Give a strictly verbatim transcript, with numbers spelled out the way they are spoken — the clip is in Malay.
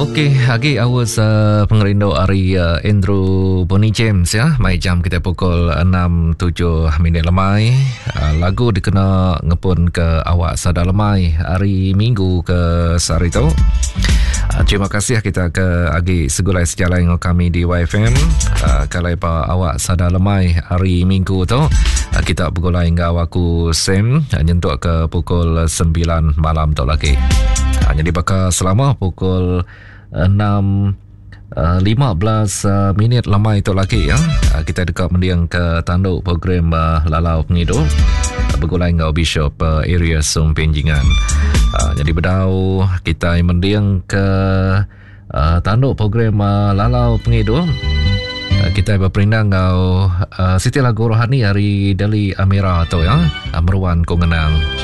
Okey, lagi awas uh, pengerindu hari uh, Andrew Bonnie James ya. Mai jam kita pukul enam tujuh minit lemai. Uh, lagu dikena ngepun ke awak sada lemai hari Minggu ke sehari tu. Uh, terima kasih kita ke agi segulai sejalan dengan kami di Y F M. Uh, kalau pa awak sada lemai hari Minggu tu, uh, kita bergulai dengan awakku Sam uh, nyentuk ke pukul sembilan malam tu lagi. Uh, jadi bakal selama pukul enam lima belas uh, minit lemai itu lagi ya. Uh, kita dekat mendiang ke tanduk program uh, Lalau Pengidu uh, bergulai dengan Bishop uh, area Sung Penjingan. Uh, jadi berdau kita mendiang ke uh, tanduk program uh, Lalau Pengidu. Uh, kita berperindang dengan uh, Siti Lagu Rohani hari Deli Amira tu ya. Uh, Meruan Kongenang.